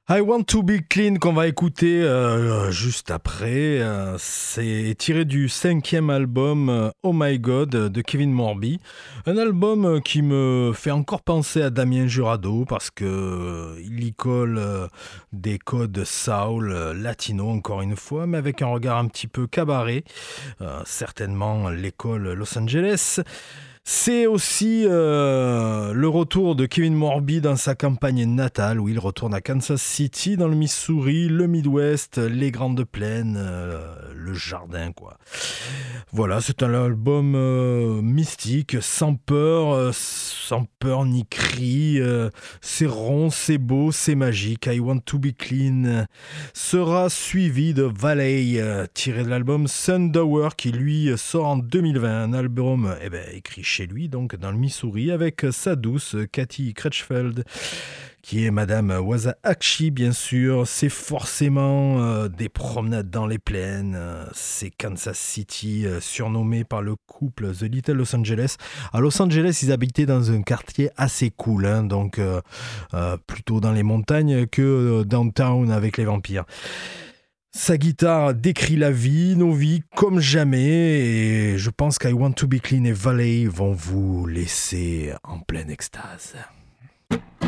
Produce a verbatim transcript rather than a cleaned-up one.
I Want to Be Clean qu'on va écouter euh, juste après, euh, c'est tiré du cinquième album euh, Oh My God de Kevin Morby. Un album euh, qui me fait encore penser à Damien Jurado parce que euh, il y colle euh, des codes soul, euh, latino encore une fois, mais avec un regard un petit peu cabaret, euh, certainement l'école Los Angeles. C'est aussi euh, le retour de Kevin Morby dans sa campagne natale, où il retourne à Kansas City, dans le Missouri, le Midwest, les Grandes Plaines, euh, le jardin, quoi. Voilà, c'est un album euh, mystique, sans peur, euh, sans peur ni cri. euh, c'est rond, c'est beau, c'est magique. I Want to Be Clean sera suivi de Valley, euh, tiré de l'album Sundower, qui lui sort en deux mille vingt. Un album eh ben, écrit chez lui, donc dans le Missouri, avec sa douce Cathy Crutchfield, qui est Madame Wasahachie, bien sûr. C'est forcément euh, des promenades dans les plaines. euh, c'est Kansas City, euh, surnommé par le couple The Little Los Angeles. À Los Angeles, ils habitaient dans un quartier assez cool, hein, donc euh, euh, plutôt dans les montagnes que euh, downtown avec les vampires. Sa guitare décrit la vie, nos vies, comme jamais, et je pense qu'I Want to Be Clean et Valley vont vous laisser en pleine extase.